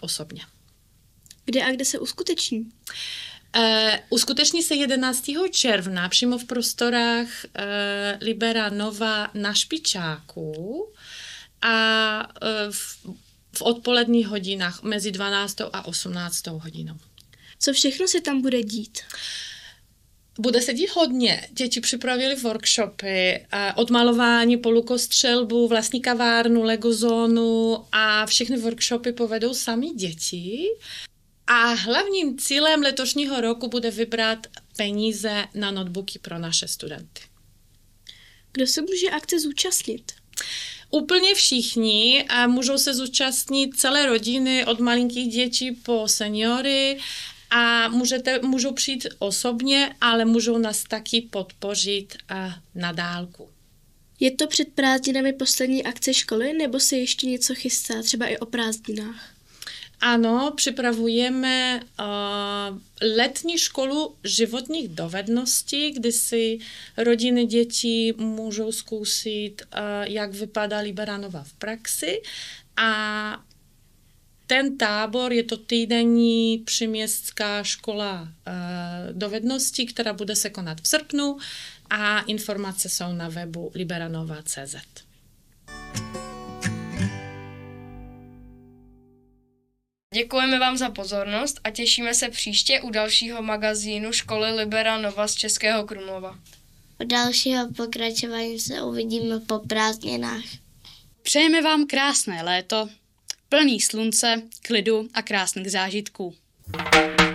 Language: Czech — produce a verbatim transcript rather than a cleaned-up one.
osobně. Kde a kde se uskuteční? Uh, uskuteční se jedenáctého června přímo v prostorách uh, Libera Nova na Špičáku a uh, v, v odpoledních hodinách mezi dvanáctou a osmnáctou hodinou. Co všechno se tam bude dít? Bude se dít hodně. Děti připravili workshopy, od malování po lukostřelbu, vlastní kavárnu, legozónu a všechny workshopy povedou sami děti. A hlavním cílem letošního roku bude vybrat peníze na notebooky pro naše studenty. Kdo se může akce zúčastnit? Úplně všichni a můžou se zúčastnit celé rodiny od malinkých dětí po seniory a můžete, můžou přijít osobně, ale můžou nás taky podpořit na dálku. Je to před prázdninami poslední akce školy nebo se ještě něco chystá, třeba i o prázdninách? Ano, připravujeme uh, letní školu životních dovedností, kdy si rodiny dětí můžou zkusit, uh, jak vypadá Libera Nova v praxi. A ten tábor je to týdenní příměstská škola uh, dovedností, která bude se konat v srpnu a informace jsou na webu liberanova tečka cé zet. Děkujeme vám za pozornost a těšíme se příště u dalšího magazínu školy Libera Nova z Českého Krumlova. U dalšího pokračování se uvidíme po prázdninách. Přejeme vám krásné léto, plný slunce, klidu a krásných zážitků.